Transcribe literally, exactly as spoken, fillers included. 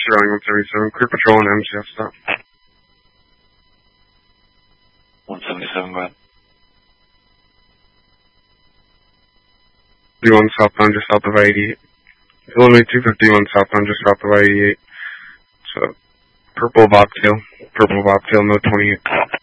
Sterling one seventy-seven, clear patrol and M C F stop. one seventy-seven, go ahead. fifty-one southbound just south of I eighty-eight. Eliminate two fifty-one southbound just south of I eighty-eight. So, purple bobtail, purple bobtail, no twenty-eight.